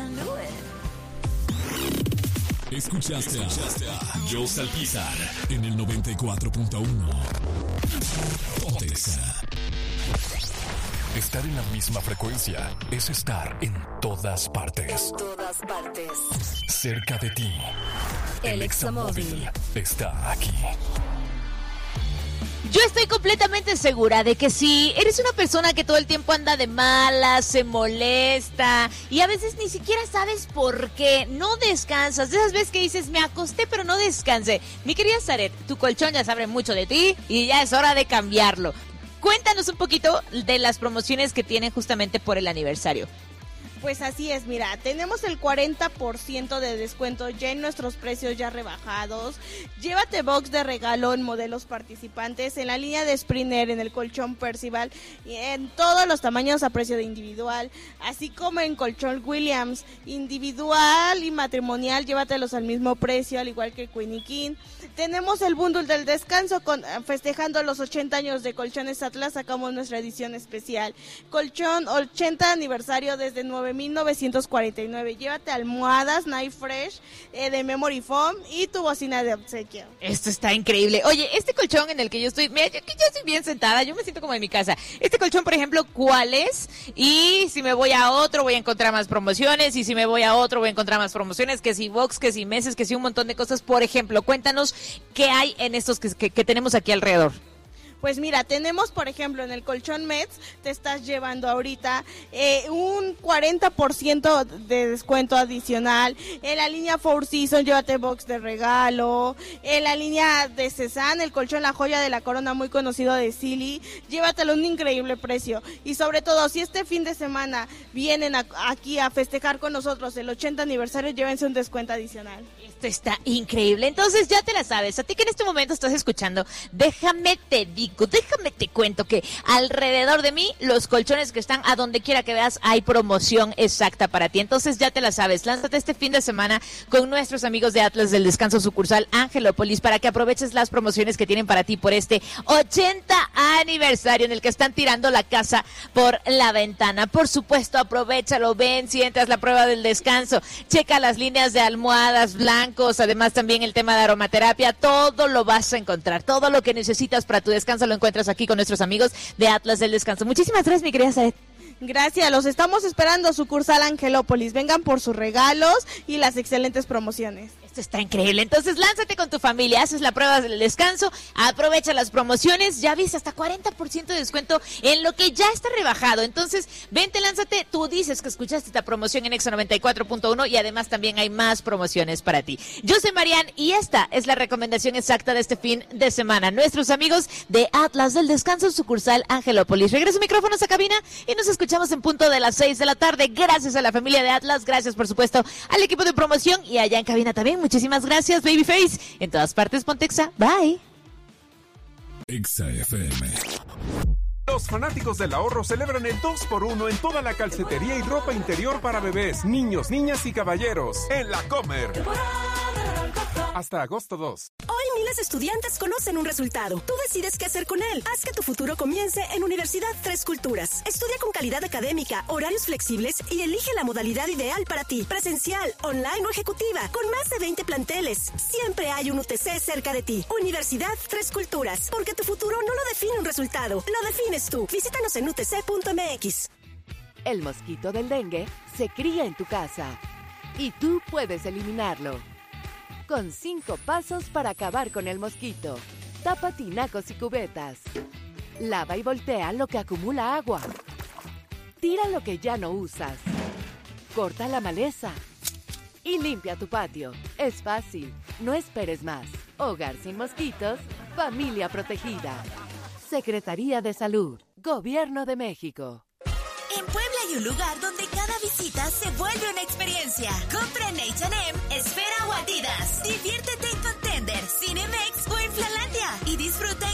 Escuchaste a Joe Salpizar en el 94.1. Pontexa. Estar en la misma frecuencia es estar en todas partes. En todas partes. Cerca de ti. El Examóvil está aquí. Yo estoy completamente segura de que si eres una persona que todo el tiempo anda de malas, se molesta y a veces ni siquiera sabes por qué, no descansas, de esas veces que dices, me acosté pero no descansé. Mi querida Zaret, tu colchón ya sabe mucho de ti y ya es hora de cambiarlo. Cuéntanos un poquito de las promociones que tienen justamente por el aniversario. Pues así es, mira, tenemos el 40% de descuento ya en nuestros precios ya rebajados. Llévate box de regalo en modelos participantes, en la línea de Springer, en el colchón Percival, y en todos los tamaños a precio de individual, así como en colchón Williams, individual y matrimonial, llévatelos al mismo precio, al igual que Queen y King. Tenemos el bundle del descanso, festejando los 80 años de Colchones Atlas, sacamos nuestra edición especial. Colchón 80 aniversario desde 9,949. Llévate almohadas Night Fresh de Memory Foam y tu bocina de obsequio. Esto está increíble. Oye, este colchón en el que yo estoy, mira, yo estoy bien sentada, yo me siento como en mi casa. Este colchón, por ejemplo, ¿cuál es? Y si me voy a otro, voy a encontrar más promociones. Y si me voy a otro, voy a encontrar más promociones. Que si box, que si meses, que si un montón de cosas. Por ejemplo, cuéntanos qué hay en estos que tenemos aquí alrededor. Pues mira, tenemos, por ejemplo, en el colchón Mets, te estás llevando ahorita un 40% de descuento adicional. En la línea Four Seasons, llévate box de regalo. En la línea de Cezanne, el colchón La Joya de la Corona, muy conocido de Silly, llévatelo a un increíble precio. Y sobre todo, si este fin de semana vienen aquí a festejar con nosotros el 80 aniversario, llévense un descuento adicional. Esto está increíble. Entonces ya te la sabes. A ti que en este momento estás escuchando, déjame te cuento que alrededor de mí, los colchones que están a donde quiera que veas, hay promoción exacta para ti. Entonces ya te la sabes. Lánzate este fin de semana con nuestros amigos de Atlas del Descanso sucursal Angelópolis para que aproveches las promociones que tienen para ti por este 80 aniversario en el que están tirando la casa por la ventana. Por supuesto, aprovéchalo, ven, si entras la prueba del descanso, checa las líneas de almohadas blancos, además también el tema de aromaterapia, todo lo vas a encontrar, todo lo que necesitas para tu descanso lo encuentras aquí con nuestros amigos de Atlas del Descanso. Muchísimas gracias, mi querida Zaret. Gracias, los estamos esperando, sucursal Angelópolis. Vengan por sus regalos y las excelentes promociones. Esto está increíble. Entonces, lánzate con tu familia, haces la prueba del descanso, aprovecha las promociones, ya viste hasta 40% de descuento en lo que ya está rebajado. Entonces, vente, lánzate, tú dices que escuchaste esta promoción en Exa 94.1 y además también hay más promociones para ti. Yo soy Marian y esta es la recomendación exacta de este fin de semana. Nuestros amigos de Atlas del Descanso, sucursal Angelópolis. Regreso micrófonos a cabina y nos escuchamos en punto de las 6 de la tarde. Gracias a la familia de Atlas, gracias por supuesto al equipo de promoción y allá en cabina también. Muchísimas gracias, Babyface. En todas partes, Pontexa. Bye. Exa FM. Los fanáticos del ahorro celebran el 2x1 en toda la calcetería y ropa interior para bebés, niños, niñas y caballeros en La Comer. Hasta agosto 2. Hoy miles de estudiantes conocen un resultado. Tú decides qué hacer con él. Haz que tu futuro comience en Universidad Tres Culturas. Estudia con calidad académica, horarios flexibles y elige la modalidad ideal para ti. Presencial, online o ejecutiva, con más de 20 planteles. Siempre hay un UTC cerca de ti. Universidad Tres Culturas, porque tu futuro no lo define un resultado, lo defines tú. Visítanos en utc.mx. El mosquito del dengue se cría en tu casa y tú puedes eliminarlo. Con 5 pasos para acabar con el mosquito. Tapa tinacos y cubetas. Lava y voltea lo que acumula agua. Tira lo que ya no usas. Corta la maleza. Y limpia tu patio. Es fácil. No esperes más. Hogar sin mosquitos. Familia protegida. Secretaría de Salud. Gobierno de México. En Puebla hay un lugar donde cada visita se vuelve una experiencia. Compra en H&M, Esfera o Adidas. Diviértete en Contender, Cinemex o en Flalandia y disfruta